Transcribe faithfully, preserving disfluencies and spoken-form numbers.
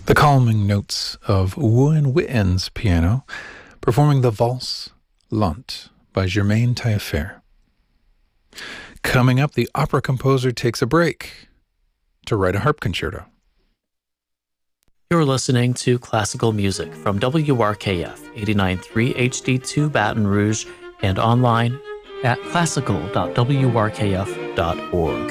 The calming notes of Wuen Witten's piano, performing the Valse Lente by Germaine Taillefer. Coming up, the opera composer takes a break to write a harp concerto. You're listening to classical music from W R K F eighty-nine point three H D two Baton Rouge and online at classical dot w r k f dot org.